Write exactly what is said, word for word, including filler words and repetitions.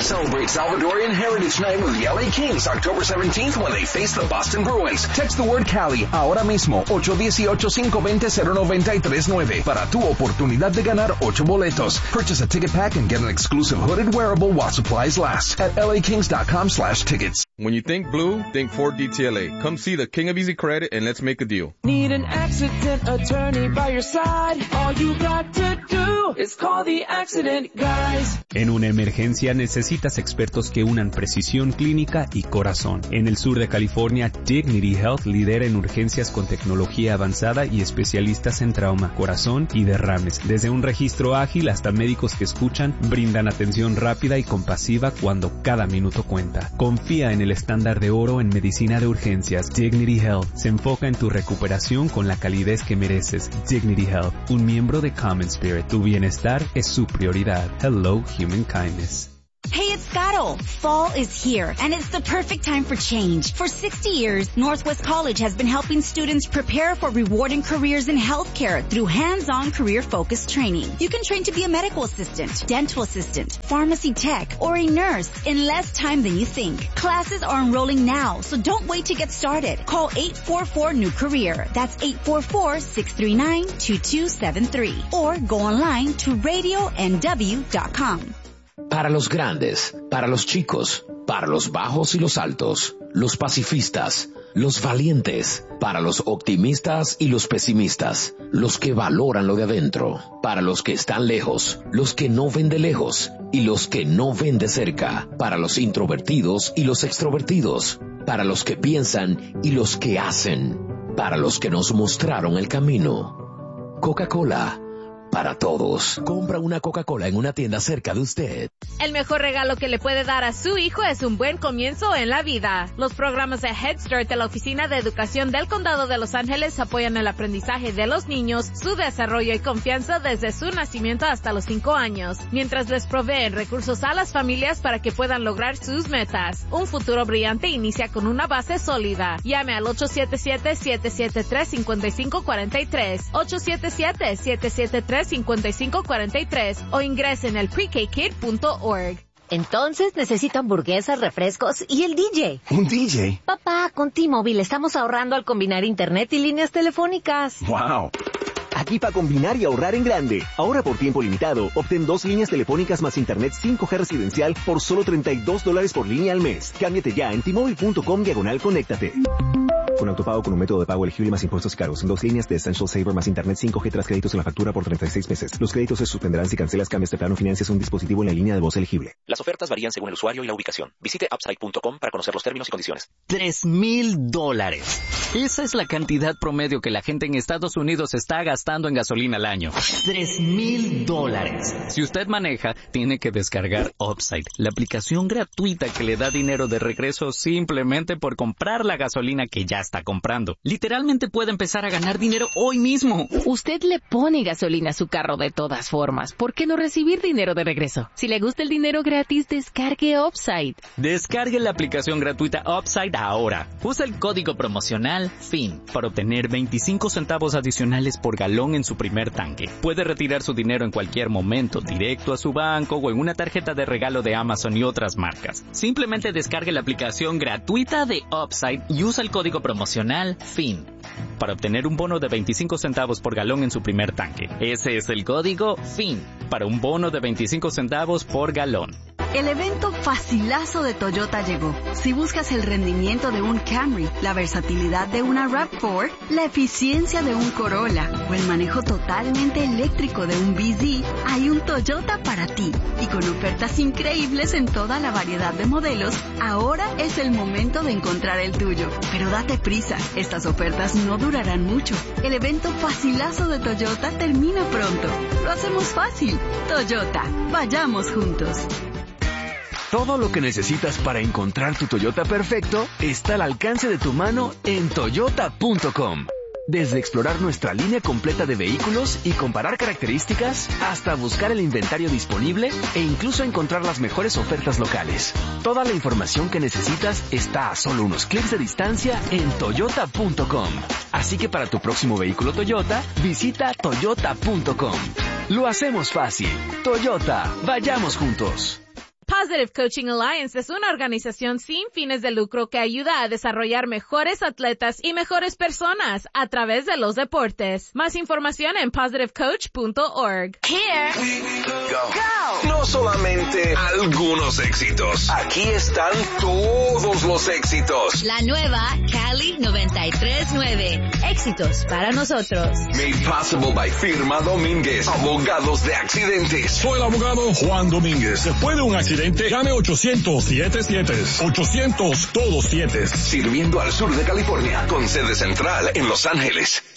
Celebrate Salvadorian Heritage Night with the L A Kings October seventeenth when they face the Boston Bruins. Text the word Cali ahora mismo ocho uno ocho, cinco dos cero, cero nueve tres nueve para tu oportunidad de ganar ocho boletos. Purchase a ticket pack and get an exclusive hooded wearable while supplies last at lakings.com slash tickets. When you think blue, think Ford D T L A. Come see the King of Easy Credit and let's make a deal. Need an accident attorney by your side? All you got to do is call the accident guys. En una emergencia necesitas expertos que unan precisión clínica y corazón. En el sur de California, Dignity Health lidera en urgencias con tecnología avanzada y especialistas en trauma, corazón y derrames. Desde un registro ágil hasta médicos que escuchan, brindan atención rápida y compasiva cuando cada minuto cuenta. Confía en el estándar de oro en medicina de urgencias. Dignity Health se enfoca en tu recuperación con la calidez que mereces. Dignity Health, un miembro de Common Spirit. Tu bienestar es su prioridad. Hello, human kindness. Hey, it's Scotto. Fall is here, and it's the perfect time for change. For sixty years, Northwest College has been helping students prepare for rewarding careers in healthcare through hands-on career-focused training. You can train to be a medical assistant, dental assistant, pharmacy tech, or a nurse in less time than you think. Classes are enrolling now, so don't wait to get started. Call eight four four, new career. That's eight four four, six three nine, two two seven three. Or go online to radio n w dot com. Para los grandes, para los chicos, para los bajos y los altos, los pacifistas, los valientes, para los optimistas y los pesimistas, los que valoran lo de adentro, para los que están lejos, los que no ven de lejos y los que no ven de cerca, para los introvertidos y los extrovertidos, para los que piensan y los que hacen, para los que nos mostraron el camino. Coca-Cola. Para todos. Compra una Coca-Cola en una tienda cerca de usted. El mejor regalo que le puede dar a su hijo es un buen comienzo en la vida. Los programas de Head Start de la Oficina de Educación del Condado de Los Ángeles apoyan el aprendizaje de los niños, su desarrollo y confianza desde su nacimiento hasta los cinco años, mientras les proveen recursos a las familias para que puedan lograr sus metas. Un futuro brillante inicia con una base sólida. Llame al ocho siete siete, siete siete tres, cinco cinco cuatro tres, ocho siete siete, siete siete tres, cinco cinco cuatro tres o ingrese en el pre k kid punto org. Entonces necesito hamburguesas, refrescos y el D J. ¿Un D J? Papá, con T-Mobile estamos ahorrando al combinar internet y líneas telefónicas. ¡Wow! Aquí para combinar y ahorrar en grande. Ahora por tiempo limitado, obtén dos líneas telefónicas más internet cinco G residencial por solo treinta y dos dólares por línea al mes. Cámbiate ya en T-Mobile punto com diagonal conéctate. Con autopago con un método de pago elegible más impuestos cargos. Dos líneas de Essential Saver más internet cinco G tras créditos en la factura por treinta y seis meses. Los créditos se suspenderán si cancelas, cambias de plano o financias un dispositivo en la línea de voz elegible. Las ofertas varían según el usuario y la ubicación. Visite upside punto com para conocer los términos y condiciones. Tres mil dólares. Esa es la cantidad promedio que la gente en Estados Unidos está gastando en gasolina al año. Tres mil dólares. Si usted maneja, tiene que descargar Upside, la aplicación gratuita que le da dinero de regreso simplemente por comprar la gasolina que ya está comprando. Literalmente puede empezar a ganar dinero hoy mismo. Usted le pone gasolina a su carro de todas formas. ¿Por qué no recibir dinero de regreso? Si le gusta el dinero gratis, descargue Upside. Descargue la aplicación gratuita Upside ahora. Usa el código promocional F I N para obtener veinticinco centavos adicionales por galón en su primer tanque. Puede retirar su dinero en cualquier momento, directo a su banco o en una tarjeta de regalo de Amazon y otras marcas. Simplemente descargue la aplicación gratuita de Upside y usa el código promocional F I N para obtener un bono de veinticinco centavos por galón en su primer tanque. Ese es el código F I N para un bono de veinticinco centavos por galón. El evento facilazo de Toyota llegó. Si buscas el rendimiento de un Camry, la versatilidad de una RAV cuatro, la eficiencia de un Corolla o el manejo totalmente eléctrico de un B Z, hay un Toyota para ti. Y con ofertas increíbles en toda la variedad de modelos, ahora es el momento de encontrar el tuyo. Pero date prisa, estas ofertas no durarán mucho. El evento facilazo de Toyota termina pronto. Lo hacemos fácil. Toyota, vayamos juntos. Todo lo que necesitas para encontrar tu Toyota perfecto está al alcance de tu mano en toyota punto com. Desde explorar nuestra línea completa de vehículos y comparar características, hasta buscar el inventario disponible e incluso encontrar las mejores ofertas locales. Toda la información que necesitas está a solo unos clics de distancia en toyota punto com. Así que para tu próximo vehículo Toyota, visita toyota punto com. Lo hacemos fácil. Toyota, vayamos juntos. Positive Coaching Alliance es una organización sin fines de lucro que ayuda a desarrollar mejores atletas y mejores personas a través de los deportes. Más información en positive coach punto org. Here we go. No solamente algunos éxitos. Aquí están todos los éxitos. La nueva Cali noventa y tres punto nueve. Éxitos para nosotros. Made possible by Firma Domínguez, abogados de accidentes. Soy el abogado Juan Domínguez. Después de un accidente, llame ochocientos siete siete. ochocientos todos siete. Sirviendo al sur de California, con sede central en Los Ángeles.